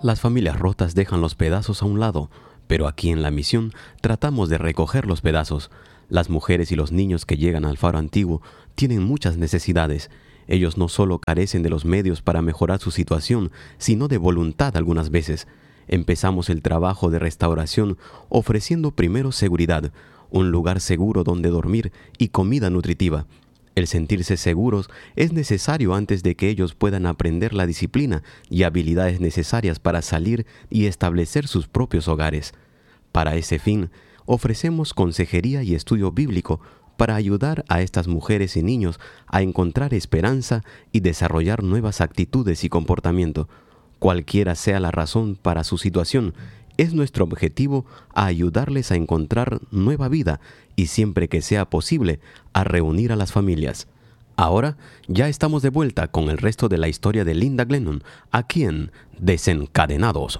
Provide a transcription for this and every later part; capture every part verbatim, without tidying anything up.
Las familias rotas dejan los pedazos a un lado, pero aquí en la misión tratamos de recoger los pedazos. Las mujeres y los niños que llegan al faro antiguo tienen muchas necesidades. Ellos no solo carecen de los medios para mejorar su situación, sino de voluntad algunas veces. Empezamos el trabajo de restauración ofreciendo primero seguridad, un lugar seguro donde dormir y comida nutritiva. El sentirse seguros es necesario antes de que ellos puedan aprender la disciplina y habilidades necesarias para salir y establecer sus propios hogares. Para ese fin, ofrecemos consejería y estudio bíblico para ayudar a estas mujeres y niños a encontrar esperanza y desarrollar nuevas actitudes y comportamiento. Cualquiera sea la razón para su situación, es nuestro objetivo a ayudarles a encontrar nueva vida y siempre que sea posible, a reunir a las familias. Ahora ya estamos de vuelta con el resto de la historia de Linda Glennon, aquí en Desencadenados.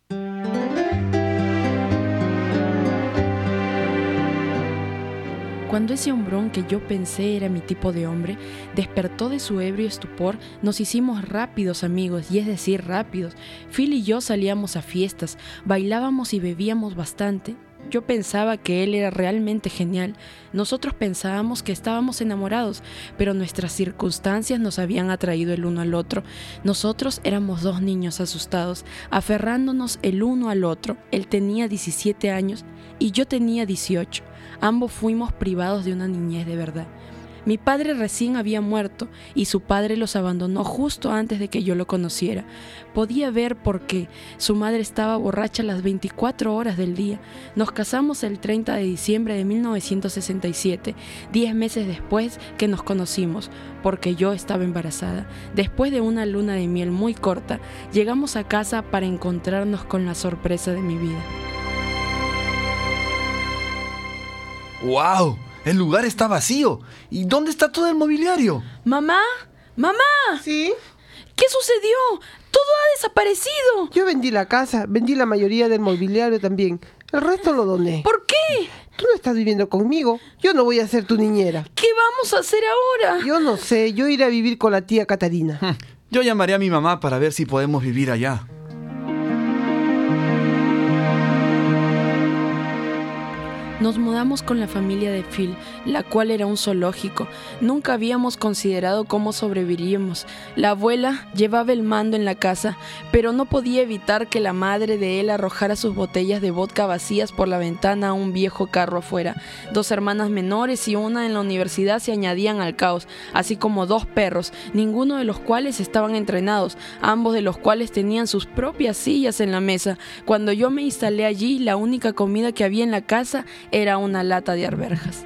Cuando ese hombrón que yo pensé era mi tipo de hombre, despertó de su ebrio estupor, nos hicimos rápidos amigos, y es decir, rápidos. Phil y yo salíamos a fiestas, bailábamos y bebíamos bastante. Yo pensaba que él era realmente genial. Nosotros pensábamos que estábamos enamorados, pero nuestras circunstancias nos habían atraído el uno al otro. Nosotros éramos dos niños asustados, aferrándonos el uno al otro. Él tenía diecisiete años y yo tenía dieciocho. Ambos fuimos privados de una niñez de verdad. Mi padre recién había muerto y su padre los abandonó justo antes de que yo lo conociera. Podía ver por qué. Su madre estaba borracha las veinticuatro horas del día. Nos casamos el treinta de diciembre de mil novecientos sesenta y siete, diez meses después que nos conocimos, porque yo estaba embarazada. Después de una luna de miel muy corta, llegamos a casa para encontrarnos con la sorpresa de mi vida. ¡Wow! El lugar está vacío. ¿Y dónde está todo el mobiliario? ¿Mamá? ¡Mamá! ¿Sí? ¿Qué sucedió? ¡Todo ha desaparecido! Yo vendí la casa, vendí la mayoría del mobiliario también. El resto lo doné. ¿Por qué? Tú no estás viviendo conmigo. Yo no voy a ser tu niñera. ¿Qué vamos a hacer ahora? Yo no sé. Yo iré a vivir con la tía Catarina. Yo llamaré a mi mamá para ver si podemos vivir allá. Nos mudamos con la familia de Phil, la cual era un zoológico. Nunca habíamos considerado cómo sobreviviríamos. La abuela llevaba el mando en la casa, pero no podía evitar que la madre de él arrojara sus botellas de vodka vacías por la ventana a un viejo carro afuera. Dos hermanas menores y una en la universidad se añadían al caos, así como dos perros, ninguno de los cuales estaban entrenados, ambos de los cuales tenían sus propias sillas en la mesa. Cuando yo me instalé allí, la única comida que había en la casa era una lata de arvejas.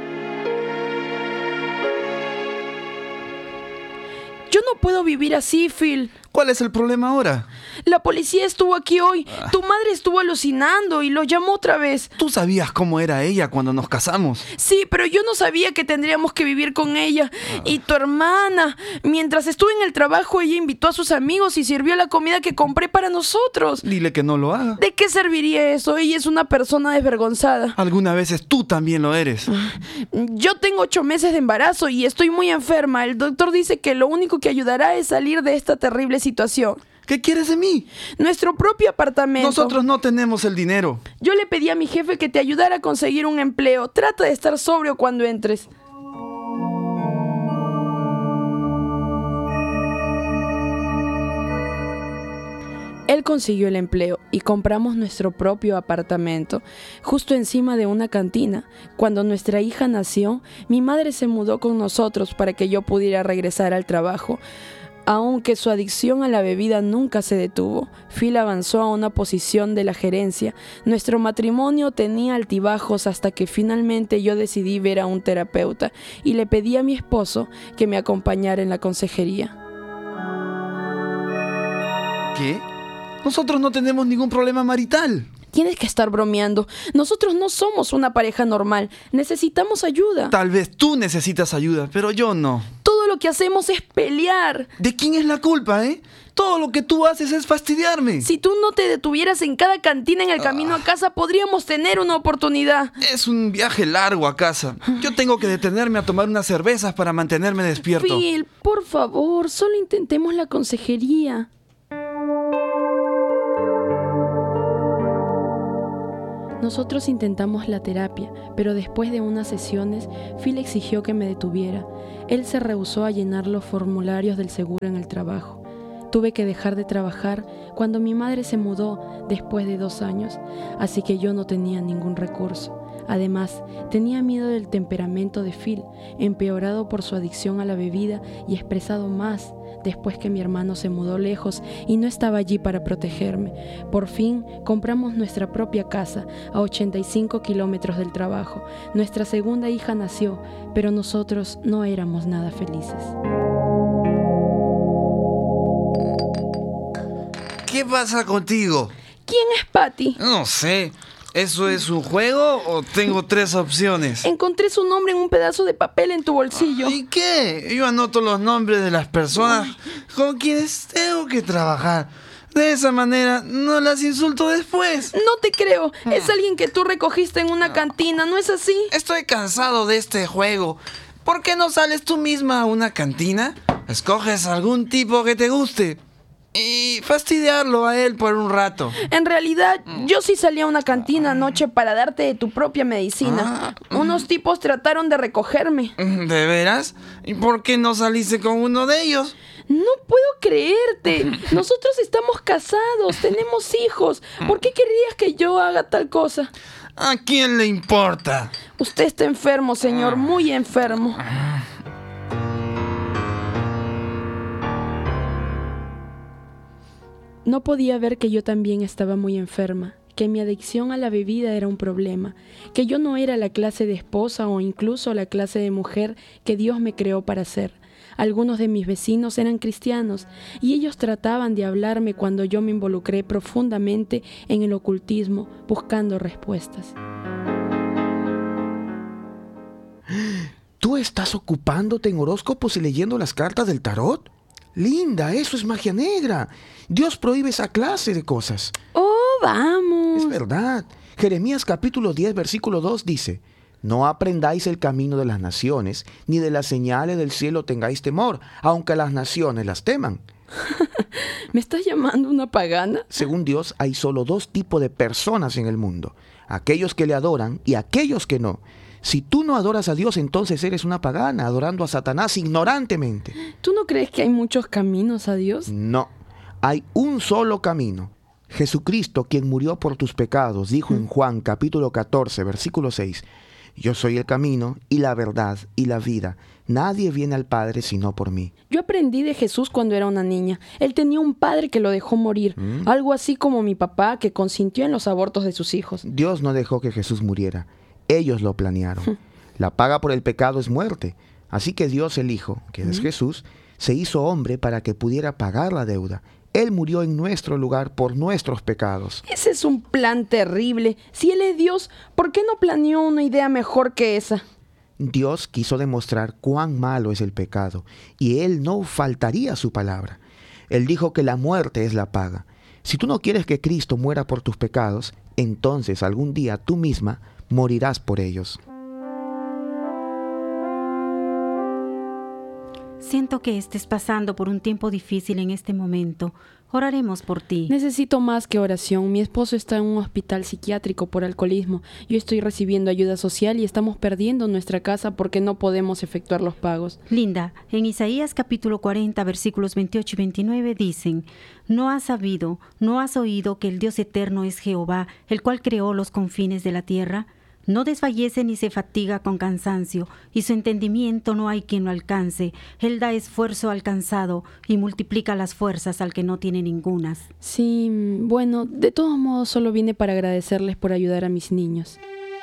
Yo no puedo vivir así, Phil. ¿Cuál es el problema ahora? La policía estuvo aquí hoy. Ah. Tu madre estuvo alucinando y lo llamó otra vez. ¿Tú sabías cómo era ella cuando nos casamos? Sí, pero yo no sabía que tendríamos que vivir con ella. Ah. Y tu hermana. Mientras estuve en el trabajo, ella invitó a sus amigos y sirvió la comida que compré para nosotros. Dile que no lo haga. ¿De qué serviría eso? Ella es una persona desvergonzada. Algunas veces tú también lo eres. Yo tengo ocho meses de embarazo y estoy muy enferma. El doctor dice que lo único que ayudará es salir de esta terrible situación. ¿Qué quieres de mí? Nuestro propio apartamento. Nosotros no tenemos el dinero. Yo le pedí a mi jefe que te ayudara a conseguir un empleo. Trata de estar sobrio cuando entres. Él consiguió el empleo y compramos nuestro propio apartamento, justo encima de una cantina. Cuando nuestra hija nació, mi madre se mudó con nosotros para que yo pudiera regresar al trabajo. Aunque su adicción a la bebida nunca se detuvo, Phil avanzó a una posición de la gerencia. Nuestro matrimonio tenía altibajos hasta que finalmente yo decidí ver a un terapeuta y le pedí a mi esposo que me acompañara en la consejería. ¿Qué? Nosotros no tenemos ningún problema marital. Tienes que estar bromeando. Nosotros no somos una pareja normal. Necesitamos ayuda. Tal vez tú necesitas ayuda, pero yo no. Todo lo que hacemos es pelear. ¿De quién es la culpa, eh? Todo lo que tú haces es fastidiarme. Si tú no te detuvieras en cada cantina en el camino ah. a casa, podríamos tener una oportunidad. Es un viaje largo a casa. Yo tengo que detenerme a tomar unas cervezas para mantenerme despierto. Phil, por favor, solo intentemos la consejería. Nosotros intentamos la terapia, pero después de unas sesiones, Phil exigió que me detuviera. Él se rehusó a llenar los formularios del seguro en el trabajo. Tuve que dejar de trabajar cuando mi madre se mudó después de dos años, así que yo no tenía ningún recurso. Además, tenía miedo del temperamento de Phil, empeorado por su adicción a la bebida y expresado más después que mi hermano se mudó lejos y no estaba allí para protegerme. Por fin, compramos nuestra propia casa a ochenta y cinco kilómetros del trabajo. Nuestra segunda hija nació, pero nosotros no éramos nada felices. ¿Qué pasa contigo? ¿Quién es Patty? No sé. ¿Eso es un juego o tengo tres opciones? Encontré su nombre en un pedazo de papel en tu bolsillo. ¿Y qué? Yo anoto los nombres de las personas con quienes tengo que trabajar. De esa manera no las insulto después. No te creo. Es alguien que tú recogiste en una cantina, ¿no es así? Estoy cansado de este juego. ¿Por qué no sales tú misma a una cantina? Escoges algún tipo que te guste y fastidiarlo a él por un rato. En realidad, yo sí salí a una cantina anoche para darte de tu propia medicina. Ah. Unos tipos trataron de recogerme. ¿De veras? ¿Y por qué no saliste con uno de ellos? No puedo creerte. Nosotros estamos casados, tenemos hijos. ¿Por qué querrías que yo haga tal cosa? ¿A quién le importa? Usted está enfermo, señor, muy enfermo. No podía ver que yo también estaba muy enferma, que mi adicción a la bebida era un problema, que yo no era la clase de esposa o incluso la clase de mujer que Dios me creó para ser. Algunos de mis vecinos eran cristianos y ellos trataban de hablarme cuando yo me involucré profundamente en el ocultismo, buscando respuestas. ¿Tú estás ocupándote en horóscopos y leyendo las cartas del tarot? Linda, eso es magia negra. Dios prohíbe esa clase de cosas. ¡Oh, vamos! Es verdad. Jeremías capítulo diez, versículo dos dice: no aprendáis el camino de las naciones, ni de las señales del cielo tengáis temor, aunque las naciones las teman. ¿Me estás llamando una pagana? Según Dios, hay solo dos tipos de personas en el mundo: aquellos que le adoran y aquellos que no. Si tú no adoras a Dios, entonces eres una pagana, adorando a Satanás ignorantemente. ¿Tú no crees que hay muchos caminos a Dios? No, hay un solo camino. Jesucristo, quien murió por tus pecados, dijo en Juan capítulo catorce, versículo seis: yo soy el camino y la verdad y la vida. Nadie viene al Padre sino por mí. Yo aprendí de Jesús cuando era una niña. Él tenía un padre que lo dejó morir. ¿Mm? Algo así como mi papá, que consintió en los abortos de sus hijos. Dios no dejó que Jesús muriera. Ellos lo planearon. La paga por el pecado es muerte. Así que Dios, el Hijo, que es Jesús, se hizo hombre para que pudiera pagar la deuda. Él murió en nuestro lugar por nuestros pecados. Ese es un plan terrible. Si Él es Dios, ¿por qué no planeó una idea mejor que esa? Dios quiso demostrar cuán malo es el pecado, y Él no faltaría a su palabra. Él dijo que la muerte es la paga. Si tú no quieres que Cristo muera por tus pecados, entonces algún día tú misma morirás por ellos. Siento que estés pasando por un tiempo difícil en este momento. Oraremos por ti. Necesito más que oración. Mi esposo está en un hospital psiquiátrico por alcoholismo. Yo estoy recibiendo ayuda social y estamos perdiendo nuestra casa porque no podemos efectuar los pagos. Linda, en Isaías capítulo cuarenta, versículos veintiocho y veintinueve dicen: ¿no has sabido, no has oído que el Dios eterno es Jehová, el cual creó los confines de la tierra? No desfallece ni se fatiga con cansancio, y su entendimiento no hay quien lo alcance. Él da esfuerzo al cansado y multiplica las fuerzas al que no tiene ningunas. Sí, bueno, de todos modos solo vine para agradecerles por ayudar a mis niños.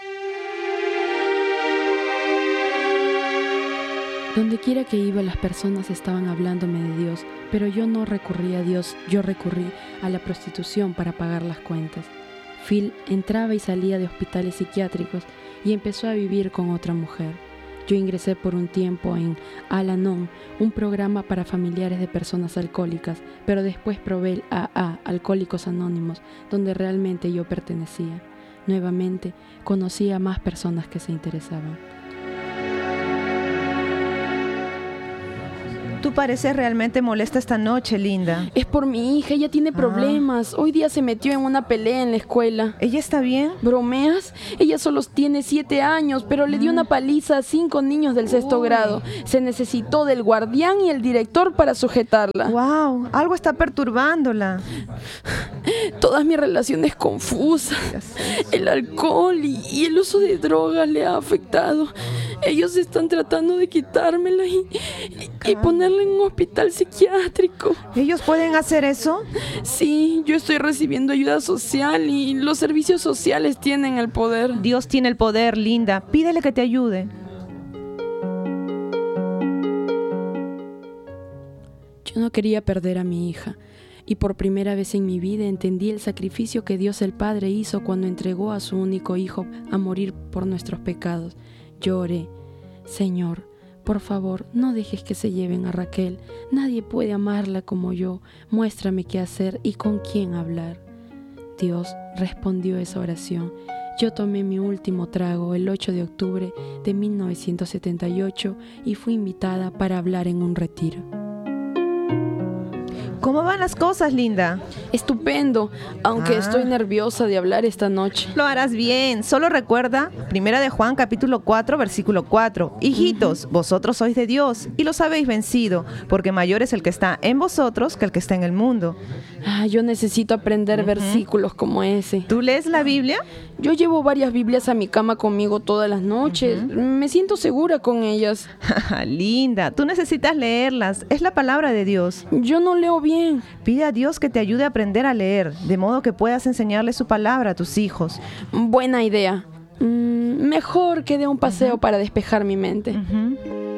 Donde quiera que iba, las personas estaban hablándome de Dios, pero yo no recurrí a Dios, yo recurrí a la prostitución para pagar las cuentas. Phil entraba y salía de hospitales psiquiátricos y empezó a vivir con otra mujer. Yo ingresé por un tiempo en Al-Anon, un programa para familiares de personas alcohólicas, pero después probé el A A, Alcohólicos Anónimos, donde realmente yo pertenecía. Nuevamente, conocí a más personas que se interesaban. Tú pareces realmente molesta esta noche, Linda. Es por mi hija, ella tiene problemas. Hoy día se metió en una pelea en la escuela. ¿Ella está bien? ¿Bromeas? Ella solo tiene siete años, pero le dio una paliza a cinco niños del sexto Uy. grado. Se necesitó del guardián y el director para sujetarla. Wow, algo está perturbándola. Todas mis relaciones confusas. El alcohol y, y el uso de drogas le ha afectado. Ellos están tratando de quitármela y, y, y ponerla en un hospital psiquiátrico. ¿Ellos pueden hacer eso? Sí, yo estoy recibiendo ayuda social y los servicios sociales tienen el poder. Dios tiene el poder, Linda. Pídele que te ayude. Yo no quería perder a mi hija. Y por primera vez en mi vida entendí el sacrificio que Dios el Padre hizo cuando entregó a su único hijo a morir por nuestros pecados. Lloré, Señor, por favor, no dejes que se lleven a Raquel. Nadie puede amarla como yo. Muéstrame qué hacer y con quién hablar. Dios respondió esa oración. Yo tomé mi último trago el ocho de octubre de mil novecientos setenta y ocho y fui invitada para hablar en un retiro. ¿Cómo van las cosas, Linda? Estupendo, aunque Ah. estoy nerviosa de hablar esta noche. Lo harás bien. Solo recuerda, Primera de Juan, capítulo cuatro, versículo cuatro. Hijitos, uh-huh. vosotros sois de Dios y los habéis vencido, porque mayor es el que está en vosotros que el que está en el mundo. Ah, yo necesito aprender uh-huh. versículos como ese. ¿Tú lees la Biblia? Yo llevo varias Biblias a mi cama conmigo todas las noches. Uh-huh. Me siento segura con ellas. Linda, tú necesitas leerlas. Es la palabra de Dios. Yo no leo bien. Pide a Dios que te ayude a aprender a leer, de modo que puedas enseñarle su palabra a tus hijos. Buena idea. Mm, mejor que dé un paseo uh-huh. para despejar mi mente. Uh-huh.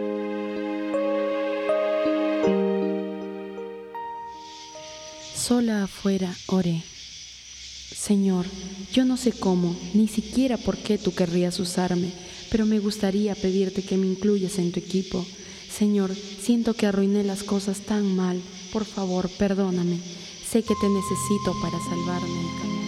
Sola afuera oré. Señor, yo no sé cómo, ni siquiera por qué tú querrías usarme, pero me gustaría pedirte que me incluyas en tu equipo. Señor, siento que arruiné las cosas tan mal. Por favor, perdóname. Sé que te necesito para salvarme el camino.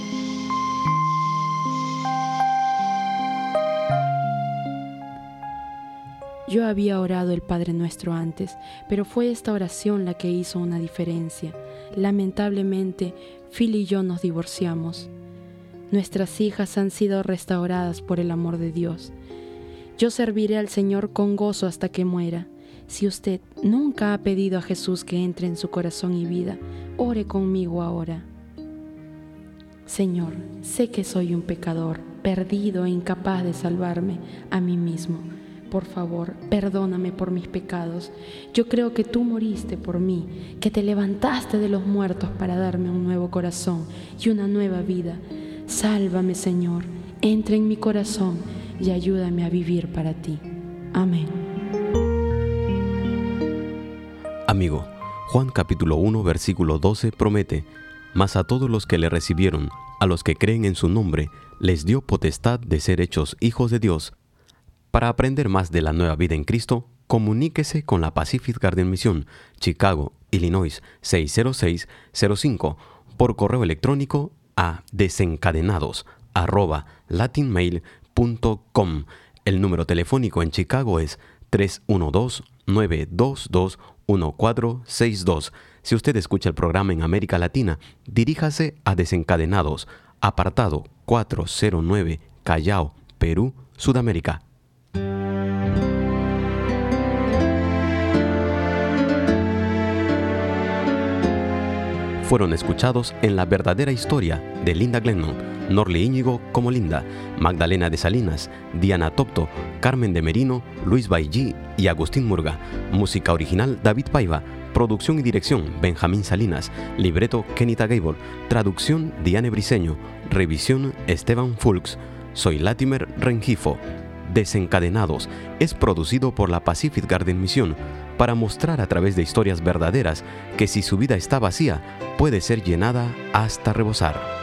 Yo había orado el Padre Nuestro antes, pero fue esta oración la que hizo una diferencia. Lamentablemente, Phil y yo nos divorciamos. Nuestras hijas han sido restauradas por el amor de Dios. Yo serviré al Señor con gozo hasta que muera. Si usted nunca ha pedido a Jesús que entre en su corazón y vida, ore conmigo ahora. Señor, sé que soy un pecador, perdido e incapaz de salvarme a mí mismo. Por favor, perdóname por mis pecados. Yo creo que tú moriste por mí, que te levantaste de los muertos para darme un nuevo corazón y una nueva vida. Sálvame, Señor, entra en mi corazón y ayúdame a vivir para ti. Amén. Amigo, Juan capítulo uno, versículo doce promete: mas a todos los que le recibieron, a los que creen en su nombre, les dio potestad de ser hechos hijos de Dios. Para aprender más de la nueva vida en Cristo, comuníquese con la Pacific Garden Mission, Chicago, Illinois seis cero seis cero cinco, por correo electrónico a desencadenados arroba latinmail punto com. El número telefónico en Chicago es tres uno dos, nueve dos dos, uno cuatro seis dos. Si usted escucha el programa en América Latina, diríjase a Desencadenados, apartado cuatro cero nueve, Callao, Perú, Sudamérica. Fueron escuchados en La verdadera historia de Linda Glennon, Norly Íñigo como Linda, Magdalena de Salinas, Diana Topto, Carmen de Merino, Luis Bailly y Agustín Murga. Música original David Paiva. Producción y dirección Benjamín Salinas. Libreto Kenita Gable. Traducción Diane Briceño. Revisión Esteban Fulks. Soy Latimer Rengifo. Desencadenados es producido por la Pacific Garden Mission para mostrar a través de historias verdaderas que si su vida está vacía, puede ser llenada hasta rebosar.